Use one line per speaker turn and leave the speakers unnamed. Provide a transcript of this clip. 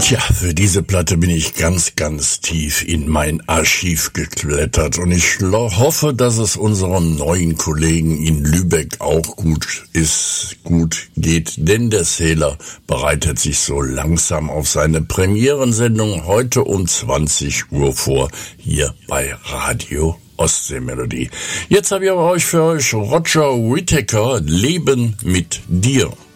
Tja, für diese Platte bin ich ganz, ganz tief in mein Archiv geklettert und ich hoffe, dass es unserem neuen Kollegen in Lübeck auch gut geht, denn der Sailor bereitet sich so langsam auf seine Premierensendung heute um 20 Uhr vor, hier bei Radio Ostseemelodie. Jetzt habe ich aber für euch Roger Whittaker, Leben mit dir.